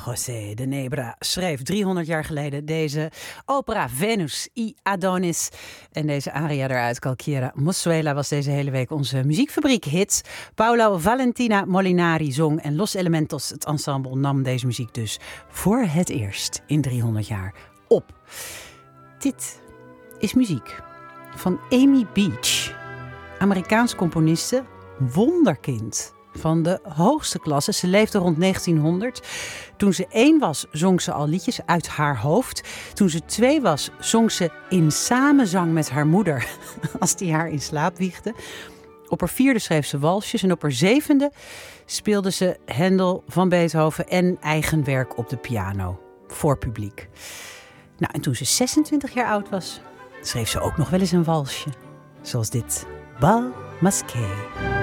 José de Nebra schreef 300 jaar geleden deze opera Venus y Adonis. En deze aria eruit, Calciera Mossuela, was deze hele week onze muziekfabriek-hit. Paolo Valentina Molinari zong en Los Elementos, het ensemble, nam deze muziek dus voor het eerst in 300 jaar op. Dit is muziek van Amy Beach, Amerikaans componiste, wonderkind van de hoogste klasse. Ze leefde rond 1900. Toen ze 1 was, zong ze al liedjes uit haar hoofd. Toen ze 2 was, zong ze in samenzang met haar moeder als die haar in slaap wiegde. Op haar 4e schreef ze walsjes en op haar 7e speelde ze Händel van Beethoven en eigen werk op de piano voor publiek. Nou, en toen ze 26 jaar oud was, schreef ze ook nog wel eens een walsje. Zoals dit, Bal Masqué.